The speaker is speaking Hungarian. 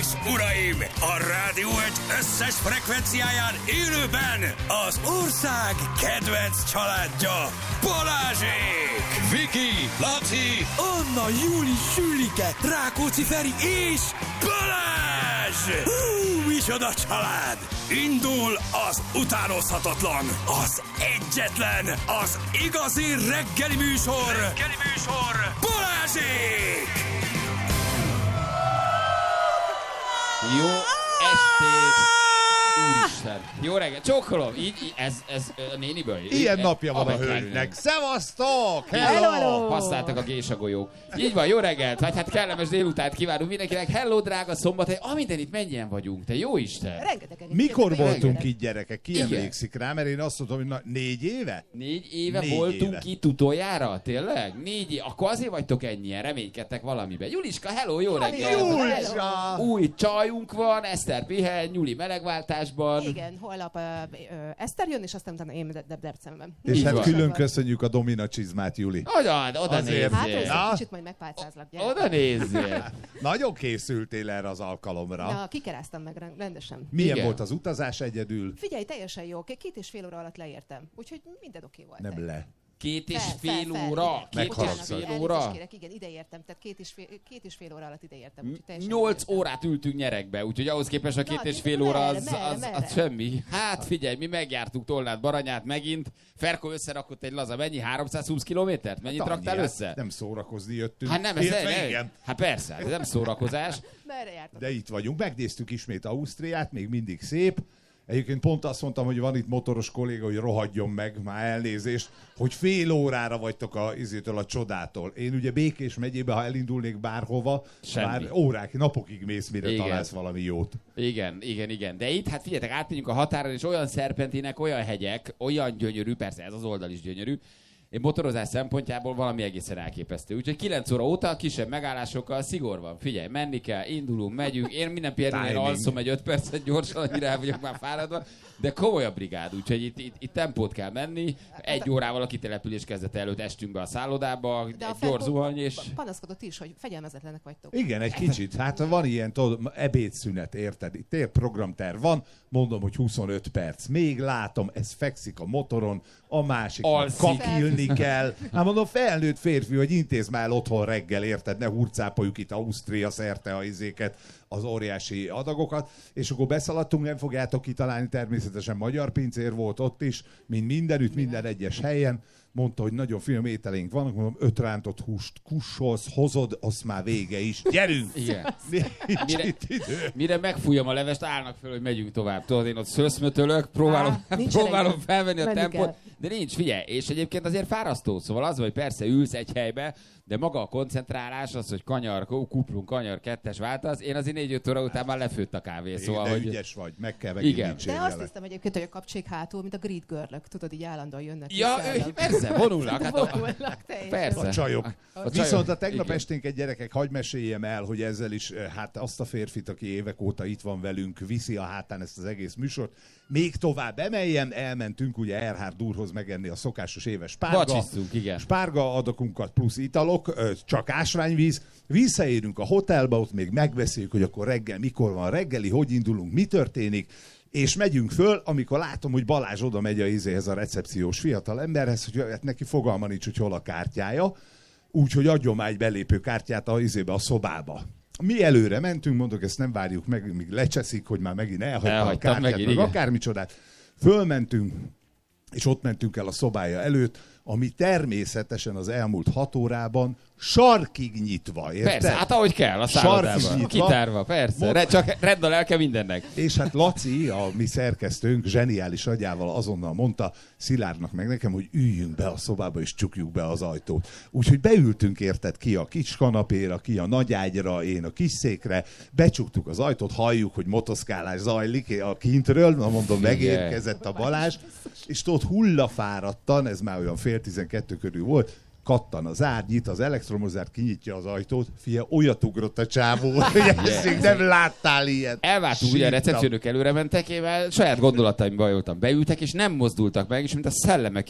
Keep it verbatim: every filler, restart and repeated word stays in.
és uraim, a Rádió egy összes frekvenciáján élőben az ország kedvenc családja, Balázsék! Viki, Laci, Anna, Júli, Sülike, Rákóczi Feri és Balázs! Hú, micsoda család! Indul az utánozhatatlan, az egyetlen, az igazi reggeli műsor, reggeli műsor, Balázsék! Jó estét! Úristen! Jó reggel! Csókolom! Így, így ez, ez a néniből? Ilyen napja van a hölgynek. Szevasztok! Hello! Hello! Használtak a gésagolyók. Így van, jó reggelt! Vagy hát kellemes délutánt kívánunk mindenkinek. Hello, drága Szombathely! Amint itt mennyien vagyunk, te jó Isten! Rengetegen. Mikor voltunk itt, gyerekek? Ki emlékszik rá? Mert én azt mondtam, hogy na, négy éve? Négy éve Négy voltunk éve. itt utoljára? Tényleg? Négy éve? Akkor azért vagytok ennyien, reménykedtek valamiben. Juliska, hello, jó reggel! Juliska! Új csajunk van, Eszter pihen, Nyuli melegváltásban. Igen, holnap uh, uh, Eszter jön, és aztán utána én de- de- Debrecenben. És Így hát van. külön köszönjük a Domina csizmát, Juli. Oda, oda Azért. Hát nézzél! ezt Na? egy kicsit majd megpálcázlak. gyere. Oda nézzél! Nagyon készültél erre az alkalomra. Na, kikeráztam meg rend- rendesen. Milyen Igen. volt az utazás egyedül? Figyelj, teljesen jó. K- Két és fél óra alatt leértem. Úgyhogy minden oké volt. Nem le. Két és Fel, fél fel, fel, óra? igen. Két és Megharagszol. fél Elnézést óra? kérek, igen, ide értem. Tehát két és fél, két és fél óra alatt ide értem. úgyhogy teljesen Nyolc értem. órát ültünk nyerekbe, úgyhogy ahhoz képest a két Na, és fél merre, óra az, merre, az, merre? az semmi. Hát figyelj, mi megjártuk Tolnát, Baranyát megint. Ferko összerakott egy laza, mennyi? háromszázhúsz kilométert? Mennyit Hát raktál annyi, össze? hát Nem szórakozni jöttünk. Hát nem, ez Illetve nem, igen. Hát persze, ez nem szórakozás. Merre jártam? De itt vagyunk. Megnéztük ismét Ausztriát, még mindig szép. Egyébként pont azt mondtam, hogy van itt motoros kolléga, hogy rohadjon meg, már elnézést, hogy fél órára vagytok a, izétől a csodától. Én ugye Békés megyébe, ha elindulnék bárhova, Semmi. már órák, napokig mész, mire Igen. találsz valami jót. Igen, igen, igen. De itt, hát figyeljetek, átmegyünk a határon, és olyan szerpentinek, olyan hegyek, olyan gyönyörű, persze ez az oldal is gyönyörű, én motorozás szempontjából valami egészen elképesztő. Úgyhogy kilenc óra óta kisebb megállásokkal szigor van. Figyelj, menni kell, indulunk, megyünk. Én minden például Timing. alszom egy öt percet gyorsan, annyira el vagyok már fáradva, de komoly a brigád, úgyhogy itt, itt, itt tempót kell menni. Egy órával a kitelepülés kezdete előtt estünk be a szállodába, De egy a gyors Ferko zuhany, és... panaszkodott is, hogy fegyelmezetlenek vagytok. Igen, egy kicsit. Hát van ilyen, tudod, ebédszünet, érted? Itt ér programterv van, mondom, hogy huszonöt perc. Még látom, ez fekszik a motoron, a másik Alszik. kakilni kell. Hát mondom, felnőtt férfi, hogy intézd már el otthon reggel, érted? Ne hurcápoljuk itt Ausztria szerte a izéket, az óriási adagokat. És akkor beszaladtunk, nem fogjátok kitalálni, természetesen magyar pincér volt ott is, mint mindenütt, minden egyes helyen. Mondta, hogy nagyon finom ételénk vannak, mondom, öt rántott húst kussolsz, hozod, az már vége is. Gyerünk! Igen. Nincs Mire- itt idő. Mire megfújom a levest, állnak föl, hogy megyünk tovább. Tudod, én ott szöszmötölök, próbálom, Á, nincs próbálom elég. felvenni a Menni tempót, kell. de nincs, figyelj, és egyébként azért fárasztó. Szóval az, hogy persze ülsz egy helybe, de maga a koncentrálás, az, hogy kanyar, kuplunk, kanyar, kettes váltasz, én azért négy-öt óra után már lefőtt a kávé, Igen, szóval, de hogy... ügyes vagy, meg kell megint Igen. De azt dicsérjelek. hiszem egyébként, hogy a kapcsék hátul, mint a grid girlök, tudod, így állandóan jönnek. Ja, vissza. ő, persze, vonulnak. Hát a, Vonulnak, teljesen. persze. A csajok. A csajok, Viszont a tegnap igen. esténket, gyerekek, hadd meséljem el, hogy ezzel is, eh, hát azt a férfit, aki évek óta itt van velünk, viszi a hátán ezt az egész műsort. Még tovább emeljem, elmentünk ugye Erhard úrhoz megenni a szokásos éves spárga. Vacsisztunk, igen. Spárga adakunkat plusz italok, ö, csak ásványvíz. Visszaérünk a hotelbe, ott még megbeszéljük, hogy akkor reggel mikor van reggeli, hogy indulunk, mi történik. És megyünk föl, amikor látom, hogy Balázs oda megy a izéhez, a recepciós fiatal emberhez, hogy hát neki fogalma nincs, hogy hol a kártyája. Úgyhogy adjon már egy belépő kártyát a izébe, a szobába. Mi előre mentünk, mondok, ezt nem várjuk meg, míg lecseszik, hogy már megint elhagyta a Elhagytam kártyát, megint, meg igen. akármicsodát. Fölmentünk, és ott mentünk el a szobája előtt, ami természetesen az elmúlt hat órában sarkig nyitva, érted? Persze, hát ahogy kell, a Sarkig szállodában. nyitva. Kitárva, persze. Mond- Re, csak redd a lelke mindennek. És hát Laci, a mi szerkesztőnk, zseniális agyával azonnal mondta Szilárdnak meg nekem, hogy üljünk be a szobába és csukjuk be az ajtót. Úgyhogy beültünk, érted, ki a kis kanapéra, ki a nagy ágyra, én a kis székre, becsuktuk az ajtót, halljuk, hogy motoszkálás zajlik a kintről, na mondom, megérkezett a Balázs, és tudod, hullafáradtan, ez már olyan fél tizenkettő körül volt, kattan az ágy, nyit az elektromozárt, kinyitja az ajtót, fia, olyat ugrott a csávó, hogy ezt még nem láttál ilyet. Elváltunk, ugye a recepciónök előre mentek, én már saját gondolataimban voltam. Beültek, és nem mozdultak meg, és mint a szellemek